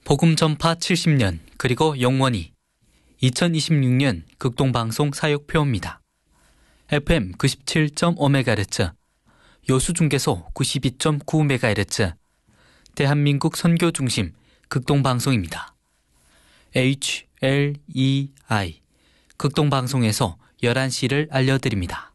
복음 전파 70년 그리고 영원히 2026년 극동방송 사역표입니다. FM 97.5MHz, 여수중계소 92.9MHz, 대한민국 선교중심 극동방송입니다. HLEI 극동방송에서 11시를 알려드립니다.